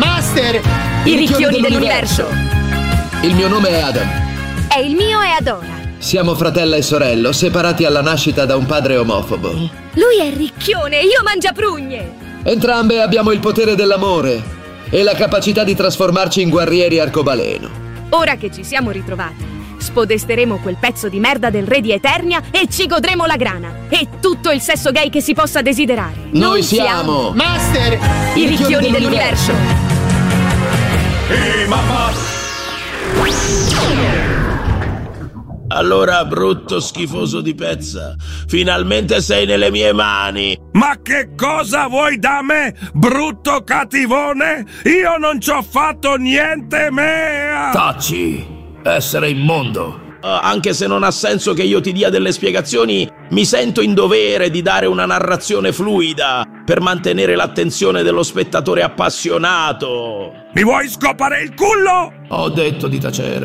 Master! I ricchioni dell'universo. Il mio nome è Adam. E il mio è Adora. Siamo fratella e sorello, separati alla nascita da un padre omofobo. Lui è ricchione e io mangiaprugne. Entrambe abbiamo il potere dell'amore e la capacità di trasformarci in guerrieri arcobaleno. Ora che ci siamo ritrovati, spodesteremo quel pezzo di merda del re di Eternia e ci godremo la grana e tutto il sesso gay che si possa desiderare. Noi siamo Master! I ricchioni dell'universo. mamma! Allora, brutto schifoso di pezza, finalmente sei nelle mie mani. Ma che cosa vuoi da me, brutto cattivone? Io non ci ho fatto niente, mea! Taci, essere immondo. Anche se non ha senso che io ti dia delle spiegazioni, mi sento in dovere di dare una narrazione fluida per mantenere l'attenzione dello spettatore appassionato. Mi vuoi scopare il culo? Ho detto di tacere.